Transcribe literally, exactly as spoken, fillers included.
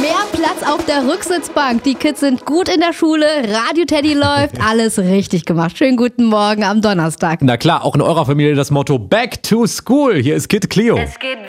Mehr Platz auf der Rücksitzbank. Die Kids sind gut in der Schule, Radio Teddy läuft, alles richtig gemacht. Schönen guten Morgen am Donnerstag. Na klar, auch in eurer Familie das Motto Back to School. Hier ist Kid Cleo. Es geht